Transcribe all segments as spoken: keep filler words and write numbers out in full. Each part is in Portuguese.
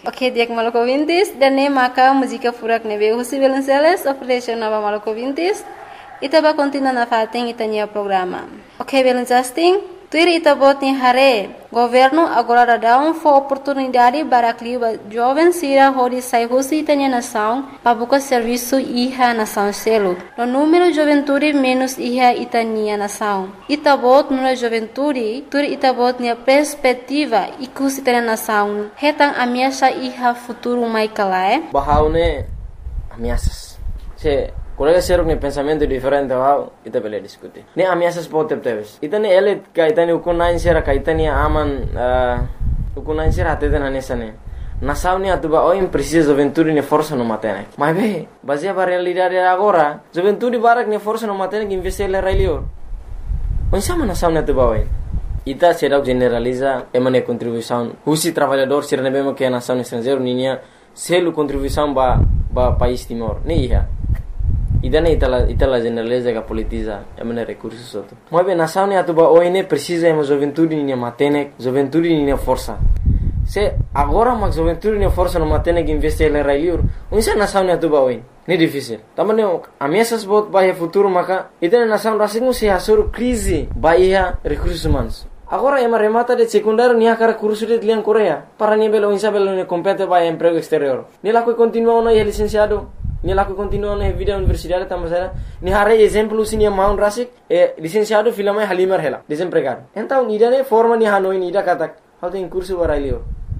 Ok, dia que maluco vintis, dan ne maka música furak nebe husi Velenceles, operation nova maluco vintis, itaba continua na fating itania programa. Ok, Velencesting, tuir itabot ni hare, governo agora dá um for oportunidade para clima jovem sira hori sai husi itania nação, para buscar serviço iha nação selo. No número de juventude menos iha itania nação. Itabot no juventude, tuir itabot ni perspectiva ikus itania nação. Hetang ameaça iha futuro mai kalae. Bahaune ameaças. Se colega seruk ni pensamento diferente wow, ita bele diskuti. Ni ameaças pode ter. Ita ni ele kaitani ukunain sera kaitani aman uh, ukunain sera atete na nesane. Nação ni atuba oi precisa juventude ni força no matene. Mas be, baseia para realidade agora, juventude barak ni força no matene que investir le railio. Onsama nação ni atuba oi. Ita será generaliza emane contribuição. Husi trabalhador ser nebema que a nação estrangeiro ninya selo contribuição ba ba país Timor. Ni iha. Idana itala itala generaliza que politiza emane recursos outro. Mas bem nação ni atuba oi ne precisa ema juventude ni matene, juventude ni força. Se agora mas juventude ni força no matene que investir le railio. Unsa nação ni atuba oi. Ni difícil. Tamane ameaças bot bahia futuro maka idana nação rasingu se hasur crise bahia recursos humanos. Agora ema remata de secundário ni akara curso de lian Coreia para ni belo insa belo ni compete para emprego exterior. Ni la que continua no é licenciado, ni la que continua no é vida universidade tamasera, ni hare exemplo sini maun rasik e licenciado filama halimar hela, desempregado. Então ni dane forma ni hanoi ni da katak, how tem curso para lior.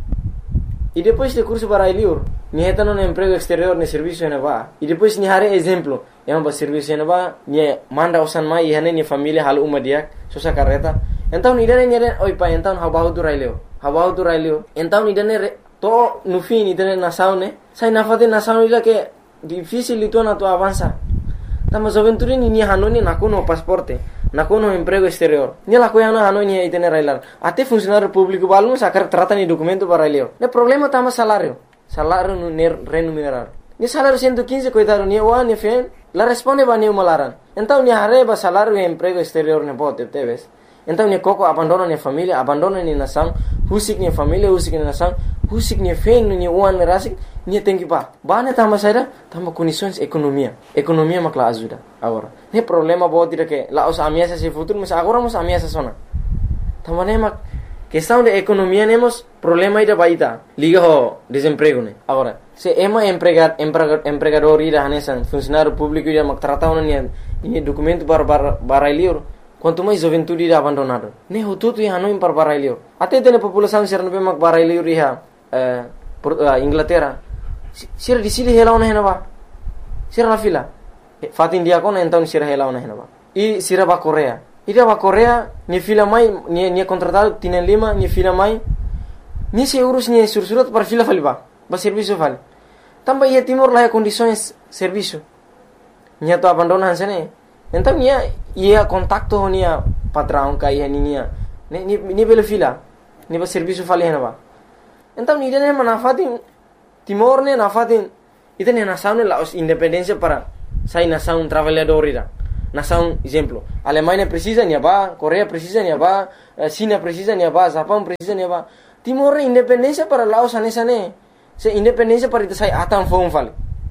E depois de curso para lior, ni heta no emprego exterior ni serviço na ba. E depois ni hare exemplo, ema ba serviço na ba, ni manda usan mai hane ni família halu umadiak, sosa carreta. Então ni dane ni dane oi pa então habahu tu raileo habahu tu raileo então ni dane to no fim ni dane nação ne sai na fate nação ila que difícil itu na tu avança tama juventude ni ni hanoni na kono pasporte na kono emprego exterior ni la coiana hanoni ai dane railar até funcionário público balmo sacar trata ni documento para raileo ne problema tama salário salário no remunerar ni salário cento e quinze coitado ni wa ni fen la responde ba ni malaran então ni hareba salário e emprego exterior ne pode te ves. Então ni koko abandona ni família, abandona ni nação, husik ni família, husik ni nação, husik ni fen ni uan rasik, ni tem que pa. Bane tama saída, tama condições economia. Economia makla ajuda agora. Ne problema bo tira que lá os ameaças se futuro, mas agora mos ameaças sona. Tama ne mak questão de economia nemos problema ida baita. Liga ho desemprego ne. Agora, se ema empregar empregador empregador ida hanesan funcionário público ida mak tratau ni ni documento para para para lior. Quanto mais juventude irá abandonado. Ne hututu iha no impar barailio. Até tem população ser nabe mak barailio iha eh Inglaterra. Sir di sili hela ona henaba. Sir la fila. Fat India kon então sir hela ona henaba. I sira ba Coreia. Ida ba Coreia ni fila mai ni ni contratado tienen lima ni fila mai. Ni se urus ni sursurat para fila faliba. Ba serviço fal. Tamba ia Timor la condições serviço. Nya to abandonan sene. Então ia ia contacto nia patrão ka ia nia ni ni ni bela fila ni ba serviço fali henaba. Então ni dene manafatin Timor ne nafatin itene nação ne la independência para sai nação trabalhador ira. Nação exemplo, Alemanha precisa nia ba, Coreia precisa nia ba, China precisa nia ba, Japão precisa nia ba. Timor independência para Laos anesa ne. Se independência para ita sai atan fon fali.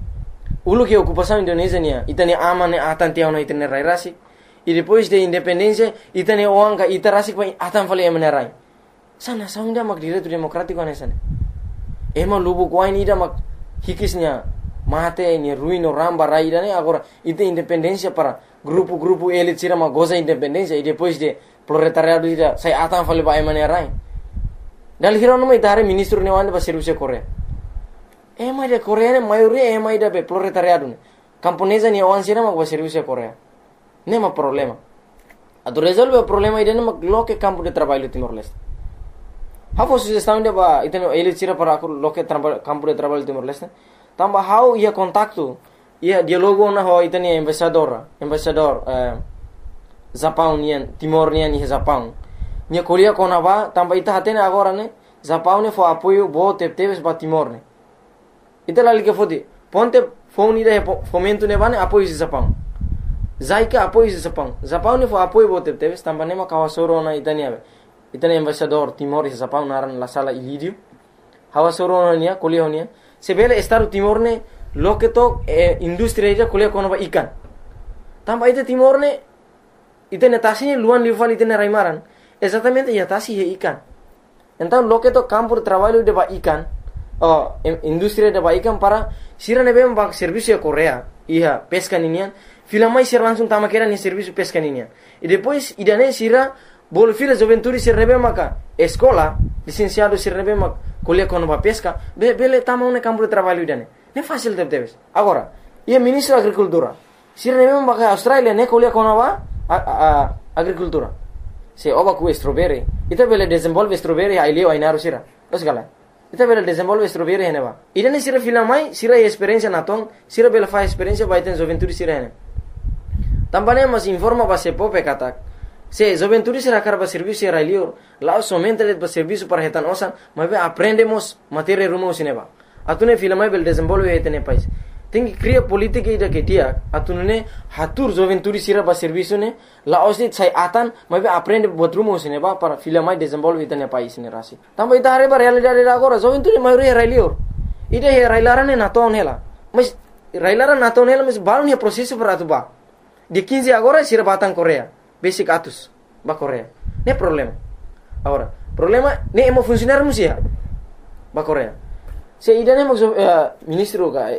Ulu que ocupação Indonésia nia, itane aman atan tiao na itane rai rasi. E depois de independência, itane oanga itarasi pa atan fali emane rai. Sana saunda mak direito democrático anesane. Ema lubu kwain ida mak hikisnya mate ni ruino ramba rai dane agora ite independência para grupo-grupo elit sira mak goza independência e depois de proletariado ida sai atan fali pa emane rai. Dal hirono mai tare ministro ne wande ba serviço Coreia. Ema ida Coreia ne maioria ema ida be proletariado ne. Camponesa ni oan sira mak ba serviço Coreia. Nema problema. Atu resolve o problema ida ne mak loke campo de trabalho Timor-Leste. Hafo sugestão de ba iteno elit sira para loke campo de trabalho Timor-Leste. Tamba how ia contacto ia dialogo na ho itani embaixador, embaixador eh Japão nian Timor nian ni Japão. Nia Coreia kona ba tamba ita hatene agora ne Japão ne fo apoio bo tepteves ba Timor ne. Ita lali ke fodi ponte phone ida fomento ne bane apoio de Japão. Zaika apoio de Japão. Japão ne fo apoio bo tepteves tamba ne ma kawasoro na itani ave. Itani embaixador Timor e Japão naran la sala Ilídio. hawa soro nia kuliah nia sebele Estado Timor ne loke to eh, industri ida kuliah kono ba ikan tamba ite Timor ne ite netasi luan liuval ite ne raimaran exatamente ya tasi he ikan então loke to campo de trabalho de ba ikan oh industri de ba ikan para sira ne bem ba serviço Korea ia pesca ninian filamai sira langsung tama kera ni serviço pesca ninian e depois idane sira bol fila juventude sira ne bem maka escola licenciado sira ne bem mak kuliah kono ba pesca be bele tama un campo de trabalho idane ne fácil de teves agora ia ministro agricultura sira ne bem maka Australia ne kuliah kono ba agricultura se oba ku strawberry ita bele desenvolve strawberry ai leo ai naru sira osgala ita bele desenvolve strawberry heneba idane sira filamai sira experiência naton sira bele fa experiência ba iten juventude sira hene tambane mas informa ba se pope katak se juventude sira karba serviço era leo lá somente le ba serviço para hetan osan mas aprendemos matéria rumo sineba atune filamai bele desenvolve hetene país tem cria política ida que dia atunune hatur juventude sira ba serviço ne la osni sai atan mas aprende botrumo sine ba para filamai desenvolve itane país ne rasi tamba ida hare ba realidade agora juventude maioria era lior ida he railara ne naton hela mas railara naton hela mas balon he processo para atu ba de quinze agora sira batan Korea basic atus ba Korea ne problema agora problema ne emo funcionar musia ba Korea se ida ne mo uh, ministro ga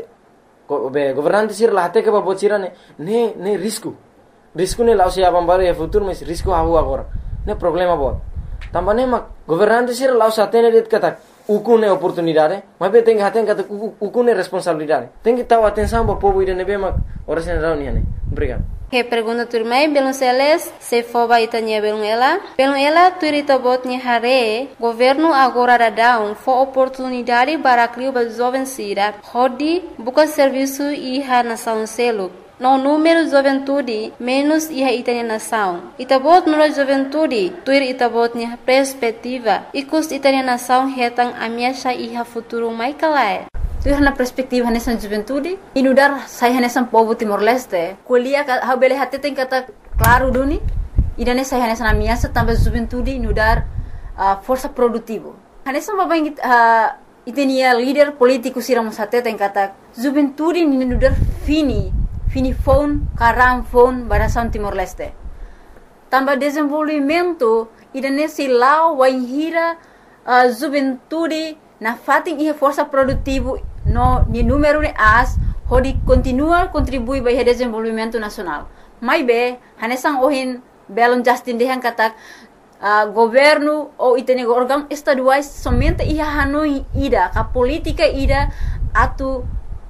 be governante sir lahte ke ba bocira ne ne ne risco risco ne lausi abam baru ya futuro mas risco hahu agora ne problema bot tambane mak governante sir laus atene dit kata uku ne oportunidade mas be tem haten kata uku ne responsabilidade tem que tahu atenção ba povo ide ne be mak ora sen rauni ne obrigado. Que pergunta turmai belum seles se foba itanya belum ela belum ela turita botnya hare governo agora da down for oportunidade para criar ba jovem sira hodi buka serviço iha nação selo no número juventude menos iha itanya nação itabot no juventude tuir itabotnya perspectiva ikus itanya nação hetang amiasha iha futuro mai kalai tu hana perspektif hanesan juventude inudar sai hanesan povo Timor-Leste kuliah ha bele hatte tem kata claro duni idane sai hanesan amiasa tambah juventude inudar uh, força produtivo hanesan baba ingit uh, itenia líder político siramos hatte tem kata juventude inudar fini fini phone karam phone barasan Timor-Leste tambah desenvolvimento idane silau waihira uh, juventude na fating iha força produtivo no ni número ne as hodi continua contribui ba iha desenvolvimento nacional mai be hanesang ohin belon justin dehan katak uh, governo ou itene organ estaduais somente iha hanoi ida ka politika ida atu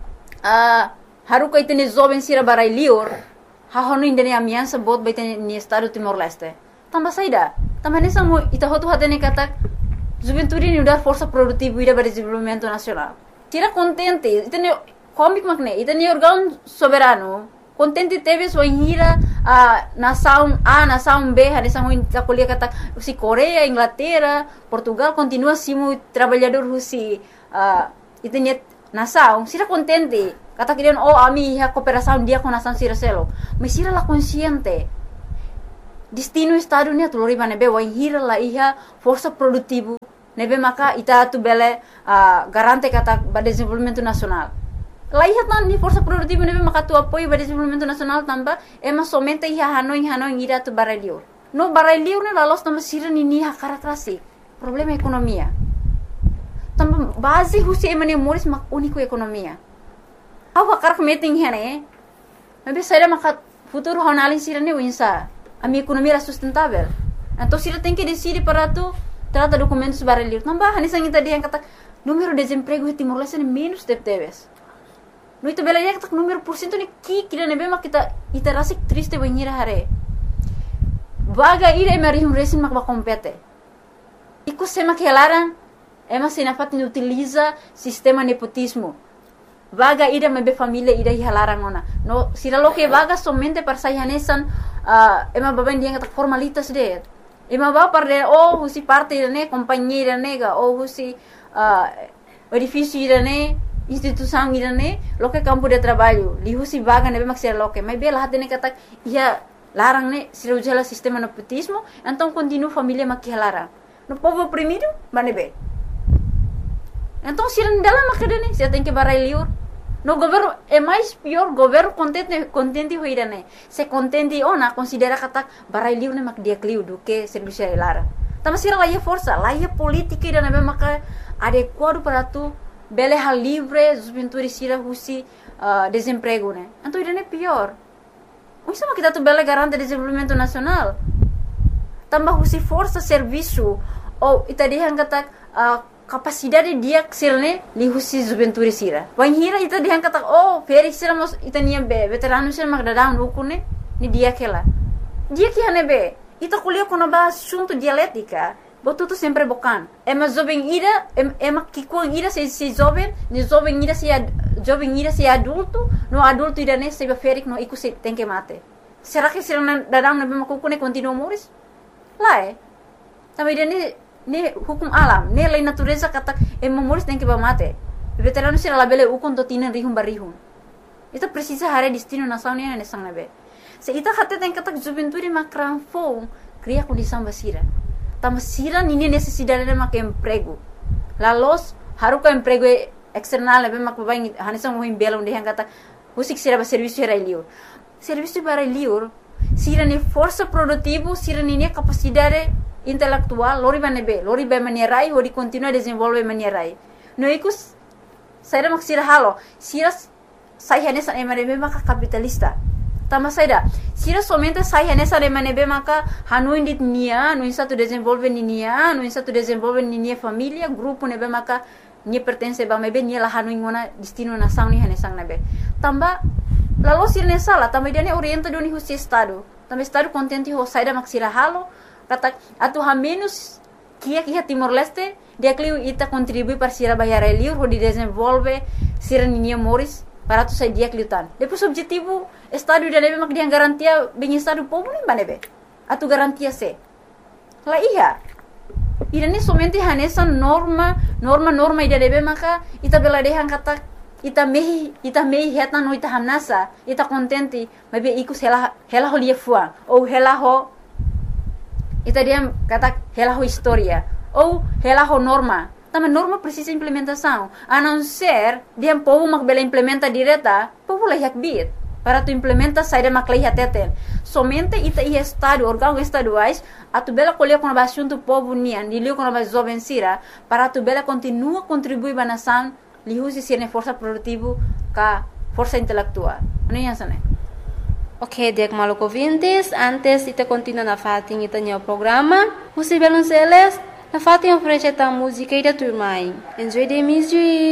uh, haruka itene jovem sira barai lior ha hanoi indene amiansa bot ba itene ni estado Timor-Leste tamba saida tamba hanesang mo ita hotu hatene katak juventude ni udar força produtiva ida para desenvolvimento nacional tira contente itene comic makne itene organ soberano contente teve sua hira a nação A nação B hanesan hoin takolia kata si Korea Inglaterra Portugal continua simu trabalhador husi uh, itene nação sira contente kata kirian oh ami ha cooperação dia com nação sira selo mas sira la consciente destino estado ni atulori bane be wa hira la iha força produtivo nebe maka ita tu bele uh, garante kata ba desenvolvimento nacional la iha tan ni força produtivo nebe maka tu apoio ba desenvolvimento nacional tamba ema somente iha hanoi hanoi ira tu barelio no barelio ne la los tamba sira ni ni ha karakrasi problema ekonomia tamba base husi emane moris mak unico ekonomia awa karak meeting hene nebe saira maka futuro honalin sira ni winsa a minha economia era sustentável então sira tem que decidir para tu trata documentos barelio tambah hanisang ita dia kata número de desemprego em Timor-Leste é menos de teves no itu bela dia kata número por cento ni ki kira nebe mak kita ita rasik triste banhira hare vaga ira mari um resin mak ba compete iku sema que laran ema sinafat ni utiliza sistema nepotismo vaga ira mebe família ira hilaran ona no sira lo que vaga somente para sai hanesan uh, ema baban dia kata formalitas de ema ba parde oh husi parte ne companhia nega oh husi uh, edifício irane instituição irane lo que campo de trabalho li husi vaga nebe mak sira lo que mas bela hatene kata ia larang ne sira ujala sistema nepotismo então continua família mak hilaran no povo oprimido banebe Então, se não dela macadane, você tem que barai liur. No governo é mais pior, governo contente contente hoira né. Se contente ona considera kata barai liur né mak dia kliu do que serviço lara. Tama sira lá força, lá política ida né maka adequado para tu bele hal livre, juventude sira husi uh, desemprego né. Então ida né pior. O sama kita tu bele garante desenvolvimento nacional. Tambah husi força serviço ou ita dia kata uh, capacidade dia sirne li husi juventude sira. Wan hira ita dia kata oh feri sira mos ita nia be veterano sira mak dadang ukune ni dia kela. Dia que hane be ita kuliah kono ba assunto dialética. Botu tu sempre bocan. É mas jovem ira é mas que com ira se se jovem, ni jovem ira se jovem ira se adulto, no adulto ira ne se feri no iku se tem que mate. Será que sira dadang na be makukune continua moris? Lá é. Também ira ne hukum alam, ne lei natureza kata e memoris tem que ba mate. Veterano sira labele ukon to tinan rihum barihum. Ita precisa hare destino nação ne ne sang nabe. Se ita kata tem kata juventude makran fo cria condição basira. Tama sira nini necessidade de mak emprego. La los haruka emprego external nabe mak babai hanisang mo bela onde hang kata husik sira ba serviço era liur. Serviço para liur sira ni força produtivo, sira nini capacidade intelectual, lori banebe, lori ba manierai, ori continua desenvolve manierai. No ikus saira mak sira halo, sira sai hanesa emanebe maka capitalista. Tama saida, sira somente sai hanesa emanebe maka hanu indit nia, no insa tu desenvolve nia, no insa tu desenvolve nia família, grupo nebe maka ni pertence ba mebe ni la hanu ingona destino nação ni hanesang nebe. Tamba lalu sira nesala, tamba dia ne orienta do ni husi estado. Tamba estado contente ho saida mak sira halo. Kata atu ha menos kia kia Timor Leste dia kliu ita contribui para sira bayar liur ho di desenvolve sira ninia moris para tu sai dia kliu tan. Depois objetivo estado dia nebe mak dia garantia bem estado povo nem banebe. Atu garantia se. La iya. Ida ni somente hanesa norma norma norma ida nebe maka ita bela dehan kata ita mehi ita mehi heta no ita hanasa ita contente mebe ikus hela hela ho lia fuang ou hela ho ita dia kata hela ho história ou hela ho norma. Também norma precisa implementação. A não ser dia povo mak bela implementa direta, povo lah yak bit. Para tu implementa saída mak lah teten. Somente ita i estado órgão estaduais a tu bela colher com a assunto povo nian, dilio com a jovem sira, para tu bela continua contribuir ba nação, li husi sirne força produtivo ka força intelectual. Não é assim, né? Ok, dek maluco ouvintes, antes ita continua na fatin ita nyo programa, husi belon seles, na fatin oferece ta música ida turmai. Enjoy the music.